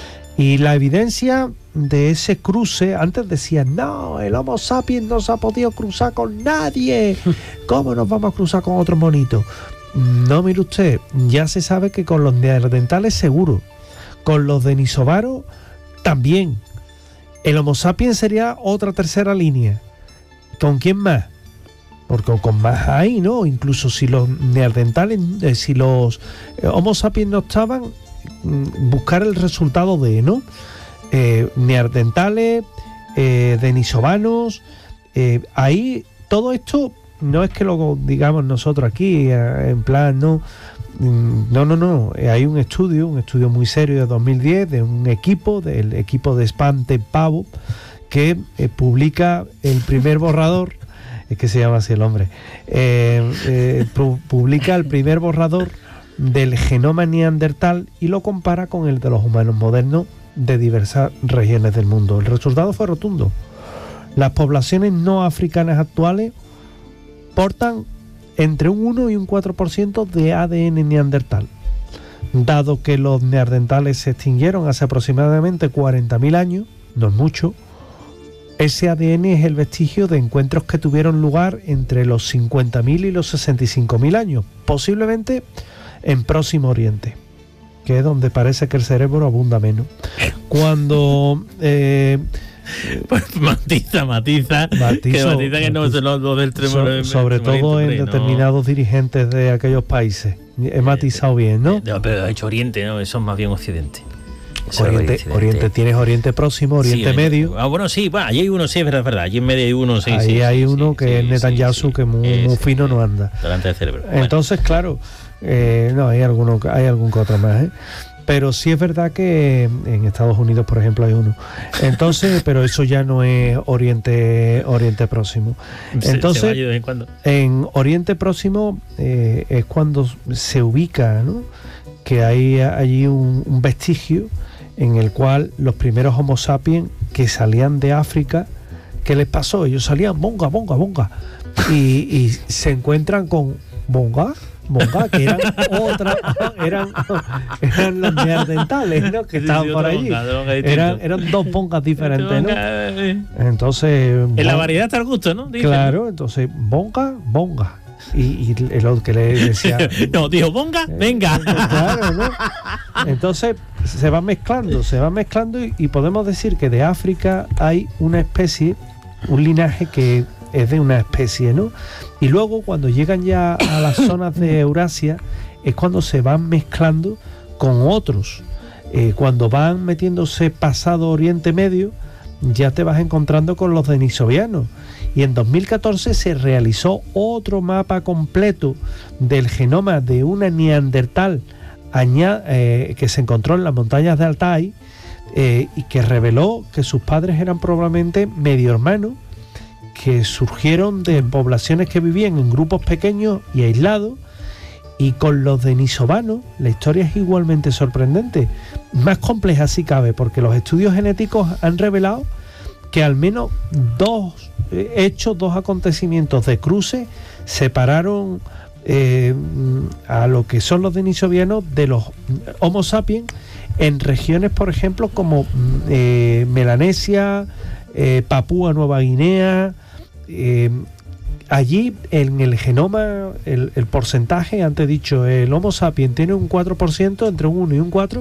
Y la evidencia de ese cruce, antes decían, no, el Homo sapiens no se ha podido cruzar con nadie. ¿Cómo nos vamos a cruzar con otros monitos? No, mire usted, ya se sabe que con los neandertales seguro. Con los denisovanos también. El Homo sapiens sería otra tercera línea. ¿Con quién más? Porque con más hay, ¿no? Incluso si los neandertales, eh, si los eh, Homo sapiens no estaban, mm, buscar el resultado de, ¿no? Eh, neandertales, eh, denisovanos, eh, ahí todo esto no es que lo digamos nosotros aquí, eh, en plan, no. No, no, no. Hay un estudio, un estudio muy serio de dos mil diez de un equipo, del equipo de Spante Pavo, que eh, publica el primer borrador, es que se llama así el hombre, eh, eh, pu- publica el primer borrador del genoma neandertal y lo compara con el de los humanos modernos de diversas regiones del mundo. El resultado fue rotundo. Las poblaciones no africanas actuales portan entre un uno y un cuatro por ciento de A D N neandertal. Dado que los neandertales se extinguieron hace aproximadamente cuarenta mil años, no es mucho, ese A D N es el vestigio de encuentros que tuvieron lugar entre los cincuenta mil y los sesenta y cinco mil años, posiblemente en Próximo Oriente, que es donde parece que el cerebro abunda menos. Cuando... Eh, Pues matiza, matiza, matizo, que matiza que no es lo, lo del tremor. So, sobre todo en determinados no. dirigentes de aquellos países. He matizado bien, ¿no? No, pero ha hecho Oriente, ¿no? Eso es más bien Occidente. Oriente, Oriente, Oriente, tienes Oriente Próximo, Oriente sí, Medio. Ah, bueno, sí, bueno, allí hay uno, sí, es verdad, es verdad. Allí en medio hay uno, sí, Ahí sí. hay sí, uno sí, que sí, es Netanyahu, sí, sí, que muy, es, muy fino no anda. Delante del cerebro. Entonces, bueno. claro, eh, no, hay alguno, hay algún que otro más, ¿eh? Pero sí es verdad que en Estados Unidos, por ejemplo, hay uno. Entonces, pero eso ya no es Oriente Oriente Próximo. Entonces, se, se va de vez en cuando. En Oriente Próximo eh, es cuando se ubica, ¿no? Que hay allí un, un vestigio en el cual los primeros Homo sapiens que salían de África, ¿qué les pasó? Ellos salían bonga, bonga, bonga. Y, y se encuentran con bonga. Monga, que eran otra, eran, eran los neandertales, ¿no? Que estaban sí, sí, por allí. Bonga, eran, eran dos bongas diferentes, ¿no? Entonces. En la variedad está el gusto, ¿no? Dicen. Claro, entonces, bonga, bonga. Y, y el que le decía. No, dijo, bonga, eh, venga. Claro, ¿no? Entonces, se van mezclando, se van mezclando y, y podemos decir que de África hay una especie, un linaje que es de una especie, ¿no? Y luego cuando llegan ya a las zonas de Eurasia es cuando se van mezclando con otros. Eh, cuando van metiéndose pasado Oriente Medio, ya te vas encontrando con los denisovianos. Y en dos mil catorce se realizó otro mapa completo del genoma de una neandertal aña, eh, que se encontró en las montañas de Altai eh, y que reveló que sus padres eran probablemente medio hermanos, que surgieron de poblaciones que vivían en grupos pequeños y aislados. Y con los denisovanos la historia es igualmente sorprendente, más compleja si cabe, porque los estudios genéticos han revelado que al menos dos eh, hechos, dos acontecimientos de cruce separaron eh, a lo que son los denisovianos de los Homo sapiens en regiones, por ejemplo, como eh, Melanesia, eh, Papúa Nueva Guinea. Eh, allí en el genoma el, el porcentaje, antes dicho, el Homo sapiens tiene un cuatro por ciento, entre un uno y un cuatro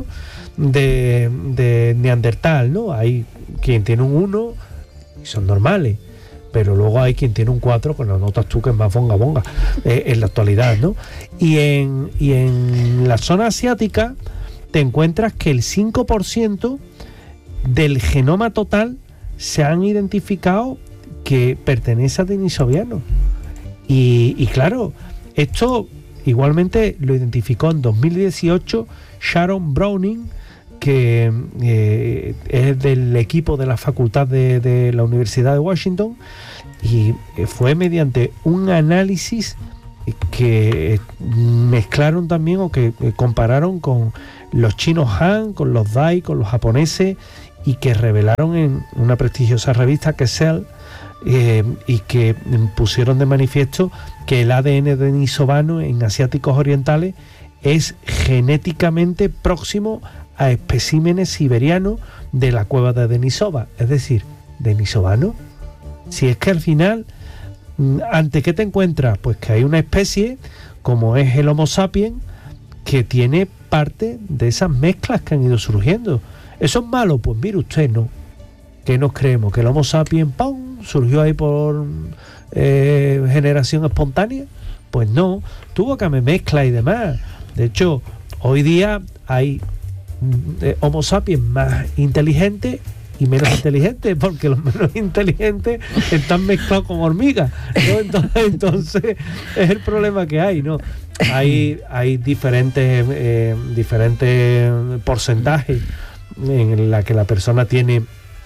de, de neandertal, ¿no? Hay quien tiene un uno y son normales, pero luego hay quien tiene un cuatro, que lo notas tú que es más bonga bonga eh, en la actualidad, ¿no? Y en, y en la zona asiática te encuentras que el cinco por ciento del genoma total se han identificado que pertenece a denisovianos. Y, y claro, esto igualmente lo identificó en dos mil dieciocho Sharon Browning que eh, es del equipo de la facultad de, de la Universidad de Washington, y fue mediante un análisis que mezclaron también o que compararon con los chinos Han, con los Dai, con los japoneses, y que revelaron en una prestigiosa revista que es Cell, eh, y que pusieron de manifiesto que el A D N denisovano en asiáticos orientales es genéticamente próximo a especímenes siberianos de la cueva de Denisova. Es decir, denisovano. Si es que al final, ¿ante qué te encuentras? Pues que hay una especie, como es el Homo sapiens, que tiene parte de esas mezclas que han ido surgiendo. ¿Eso es malo? Pues mire usted, no. ¿Qué nos creemos? ¿Que el Homo sapiens, ¡pum!, surgió ahí por eh, generación espontánea? Pues no, tuvo que haber mezcla y demás. De hecho, hoy día hay eh, Homo sapiens más inteligentes y menos inteligentes, porque los menos inteligentes están mezclados con hormigas, ¿no? Entonces, entonces es el problema que hay, ¿no? Hay, hay diferentes, eh, diferentes porcentajes en la que la persona tiene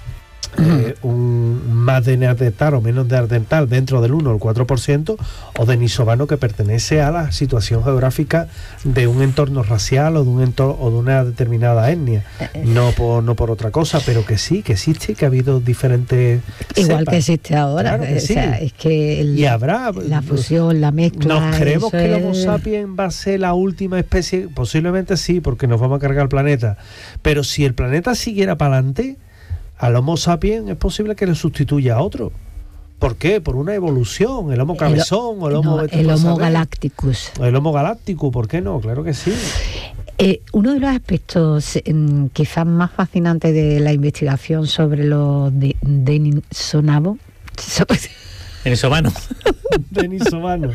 eh, un más de neandertal o menos de neandertal dentro del uno o el cuatro por ciento, o denisovano, que pertenece a la situación geográfica de un entorno racial o de un entorno o de una determinada etnia, no por no por otra cosa, pero que sí, que existe, que ha habido diferentes igual cepas. Que existe ahora, claro que o sí. sea, es que el, y habrá la fusión, la mezcla. ¿Nos creemos que el Homo es... sapiens va a ser la última especie? Posiblemente sí, porque nos vamos a cargar el planeta, pero si el planeta siguiera para adelante, al Homo sapiens es posible que le sustituya a otro. ¿Por qué? Por una evolución, el Homo cabezón o el Homo... No, el Homo galacticus. El Homo galacticus, ¿por qué no? Claro que sí. Eh, uno de los aspectos eh, quizás más fascinantes de la investigación sobre los de, denisovanos Denisovano. Denisovano.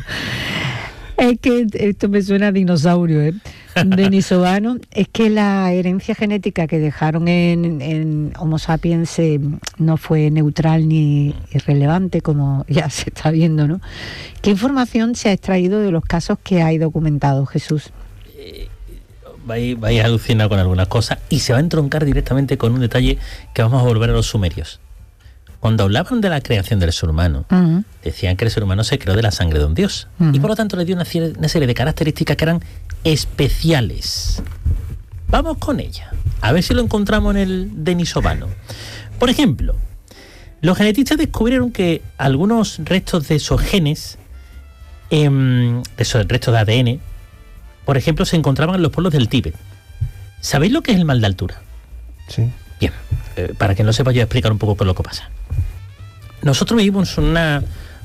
Es que esto me suena a dinosaurio, ¿eh? Denisovano. Es que la herencia genética que dejaron en, en Homo sapiens eh, no fue neutral ni irrelevante, como ya se está viendo, ¿no? ¿Qué información se ha extraído de los casos que hay documentados, Jesús? Eh, vais, vais a alucinar con algunas cosas y se va a entroncar directamente con un detalle que vamos a volver a los sumerios. Cuando hablaban de la creación del ser humano, uh-huh. decían que el ser humano se creó de la sangre de un dios. Uh-huh. Y por lo tanto le dio una serie, una serie de características que eran especiales. Vamos con ella. A ver si lo encontramos en el denisovano. Por ejemplo, los genetistas descubrieron que algunos restos de esos genes, eh, de esos restos de A D N, por ejemplo, se encontraban en los pueblos del Tíbet. ¿Sabéis lo que es el mal de altura? Sí. Bien, eh, para que no sepa, yo voy a explicar un poco qué es lo que pasa. Nosotros vivimos en una,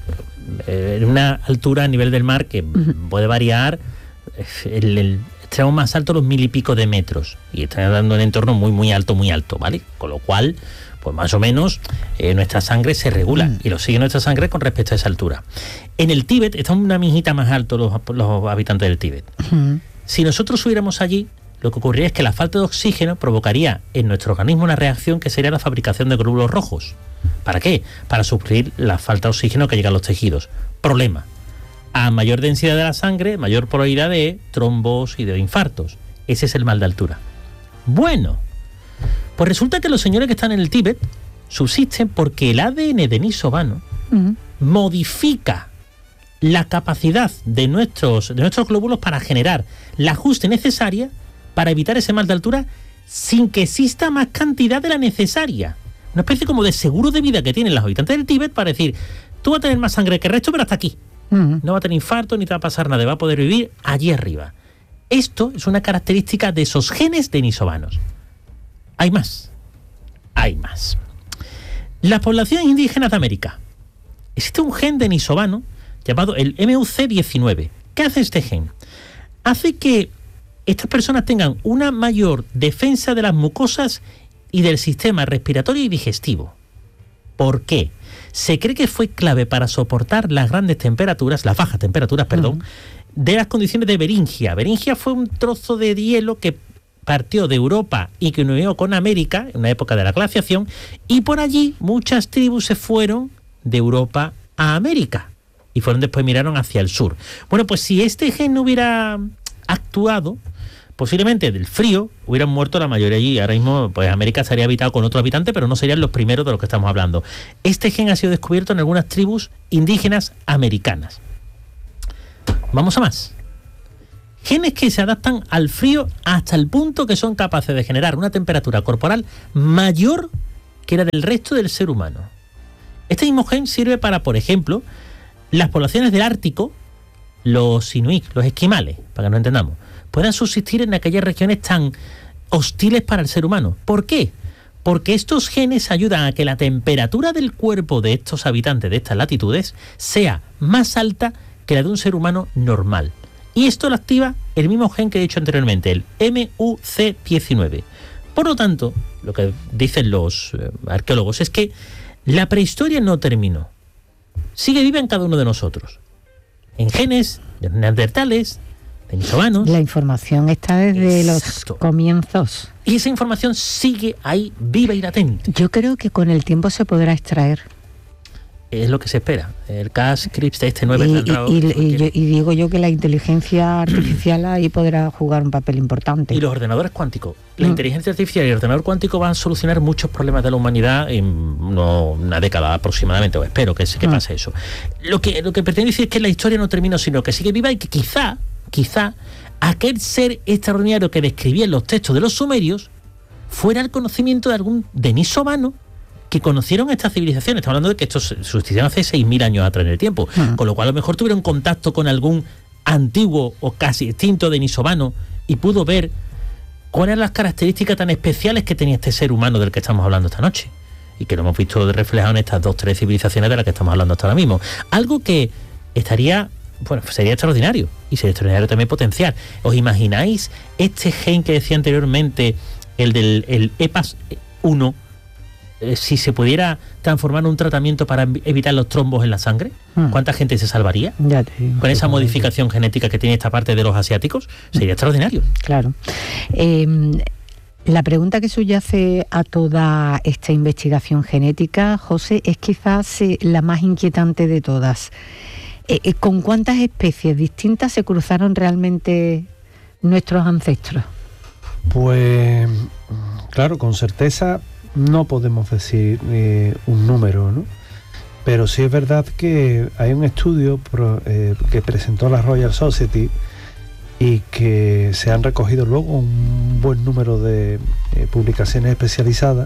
eh, una altura a nivel del mar que uh-huh. puede variar, el, el extremo más alto los mil y pico de metros, y está dando un entorno muy muy alto, muy alto, ¿vale? Con lo cual, pues más o menos eh, nuestra sangre se regula uh-huh. y lo sigue nuestra sangre con respecto a esa altura. En el Tíbet están una mijita más alto los, los habitantes del Tíbet. Uh-huh. Si nosotros subiéramos allí, lo que ocurriría es que la falta de oxígeno provocaría en nuestro organismo una reacción que sería la fabricación de glóbulos rojos. ¿Para qué? Para suplir la falta de oxígeno que llega a los tejidos. Problema: a mayor densidad de la sangre, mayor probabilidad de trombos y de infartos. Ese es el mal de altura. Bueno, pues resulta que los señores que están en el Tíbet subsisten porque el A D N denisovano uh-huh. modifica la capacidad de nuestros, de nuestros glóbulos para generar la ajuste necesaria para evitar ese mal de altura sin que exista más cantidad de la necesaria. Una especie como de seguro de vida que tienen los habitantes del Tíbet para decir: tú vas a tener más sangre que el resto, pero hasta aquí. Uh-huh. No va a tener infarto ni te va a pasar nada, va a poder vivir allí arriba. Esto es una característica de esos genes denisovanos. Hay más. Hay más. Las poblaciones indígenas de América. Existe un gen denisovano llamado el M U C diecinueve. ¿Qué hace este gen? Hace que estas personas tengan una mayor defensa de las mucosas y del sistema respiratorio y digestivo. ¿Por qué? Se cree que fue clave para soportar las grandes temperaturas, las bajas temperaturas, perdón, uh-huh. de las condiciones de Beringia. Beringia fue un trozo de hielo que partió de Europa y que unió con América en una época de la glaciación, y por allí muchas tribus se fueron de Europa a América y fueron después miraron hacia el sur. Bueno, pues si este gen no hubiera actuado, posiblemente del frío hubieran muerto la mayoría allí. Ahora mismo, pues América estaría habitado con otros habitantes, pero no serían los primeros de los que estamos hablando. Este gen ha sido descubierto en algunas tribus indígenas americanas. Vamos a más. Genes que se adaptan al frío hasta el punto que son capaces de generar una temperatura corporal mayor que la del resto del ser humano. Este mismo gen sirve para, por ejemplo, las poblaciones del Ártico, los inuit, los esquimales, para que nos entendamos, puedan subsistir en aquellas regiones tan hostiles para el ser humano. ¿Por qué? Porque estos genes ayudan a que la temperatura del cuerpo de estos habitantes de estas latitudes sea más alta que la de un ser humano normal. Y esto lo activa el mismo gen que he dicho anteriormente, el M U C diecinueve. Por lo tanto, lo que dicen los eh, arqueólogos es que la prehistoria no terminó. Sigue viva en cada uno de nosotros. En genes de neandertales, denisovanos. La información está desde Exacto. los comienzos. Y esa información sigue ahí viva y latente. Yo creo que con el tiempo se podrá extraer. Es lo que se espera. El Cas-CRISPR este nueve... Y, saldrá, y, y, y, yo- y digo yo que la inteligencia artificial ahí podrá jugar un papel importante. Y los ordenadores cuánticos. La Mm. inteligencia artificial y el ordenador cuántico van a solucionar muchos problemas de la humanidad en uno- una década aproximadamente, o espero que, que Mm. pase eso. Lo que, lo que pretendo decir es que la historia no terminó, sino que sigue viva y que quizá, quizá, aquel ser extraordinario que describía en los textos de los sumerios fuera el conocimiento de algún denisovano que conocieron estas civilizaciones. Estamos hablando de que estos sucedieron hace seis mil años atrás en el tiempo, Mm. con lo cual a lo mejor tuvieron contacto con algún antiguo o casi extinto denisovano y pudo ver cuáles eran las características tan especiales que tenía este ser humano del que estamos hablando esta noche, y que lo hemos visto reflejado en estas dos tres civilizaciones de las que estamos hablando hasta ahora mismo. Algo que estaría, bueno, sería extraordinario, y sería extraordinario también potenciar. ¿Os imagináis este gen que decía anteriormente, el del el E P A S uno, eh, si se pudiera transformar en un tratamiento para evitar los trombos en la sangre? Mm. ¿Cuánta gente se salvaría? Ya te digo. Con esa modificación genética que tiene esta parte de los asiáticos, sería extraordinario. Claro. Eh, la pregunta que subyace a toda esta investigación genética, José, es quizás eh, la más inquietante de todas. Eh, eh, ¿Con cuántas especies distintas se cruzaron realmente nuestros ancestros? Pues, claro, con certeza no podemos decir eh, un número, ¿no? Pero sí es verdad que hay un estudio pro- eh, que presentó la Royal Society y que se han recogido luego un buen número de eh, publicaciones especializadas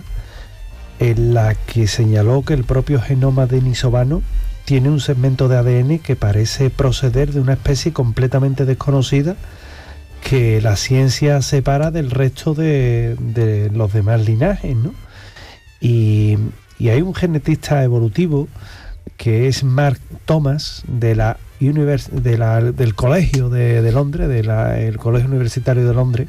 en la que señaló que el propio genoma denisovano tiene un segmento de A D N que parece proceder de una especie completamente desconocida que la ciencia separa del resto de, de los demás linajes, ¿no? Y, y hay un genetista evolutivo que es Mark Thomas de la univers, de la, del colegio de, de Londres, del Colegio Universitario de Londres,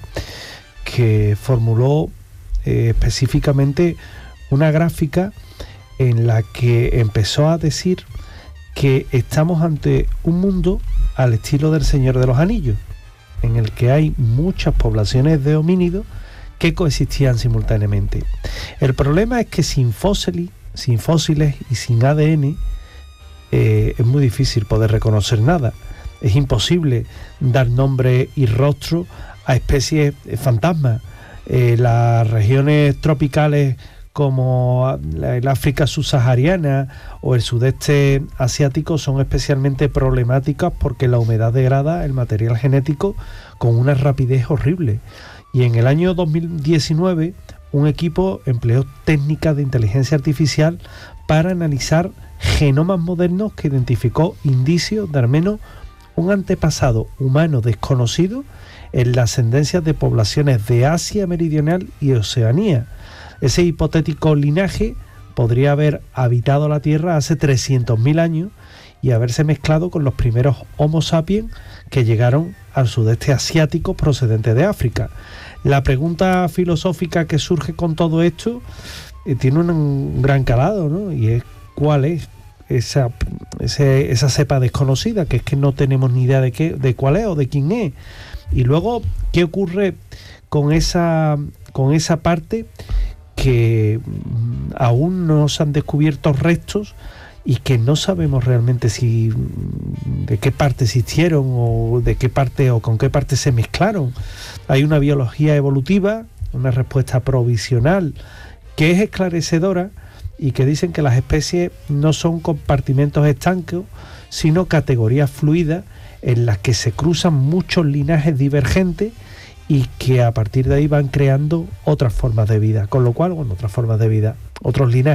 que formuló eh, específicamente una gráfica en la que empezó a decir que estamos ante un mundo al estilo del Señor de los Anillos, en el que hay muchas poblaciones de homínidos que coexistían simultáneamente. El problema es que sin fósiles, sin fósiles y sin A D N eh, es muy difícil poder reconocer nada. Es imposible dar nombre y rostro a especies fantasmas. Eh, las regiones tropicales como el África subsahariana o el sudeste asiático son especialmente problemáticas porque la humedad degrada el material genético con una rapidez horrible. Y en el año dos mil diecinueve un equipo empleó técnicas de inteligencia artificial para analizar genomas modernos que identificó indicios de al menos un antepasado humano desconocido en las ascendencias de poblaciones de Asia Meridional y Oceanía. Ese hipotético linaje podría haber habitado la Tierra hace trescientos mil años y haberse mezclado con los primeros Homo sapiens que llegaron al sudeste asiático procedente de África. La pregunta filosófica que surge con todo esto eh, tiene un, un gran calado, ¿no? Y es cuál es esa, ese, esa cepa desconocida, que es que no tenemos ni idea de qué, de cuál es o de quién es. Y luego, ¿qué ocurre con esa, con esa parte que mm, aún no se han descubierto restos y que no sabemos realmente si de qué parte existieron o de qué parte o con qué parte se mezclaron. Hay una biología evolutiva, una respuesta provisional que es esclarecedora y que dicen que las especies no son compartimentos estancos, sino categorías fluidas en las que se cruzan muchos linajes divergentes y que a partir de ahí van creando otras formas de vida, con lo cual, bueno, otras formas de vida, otros linajes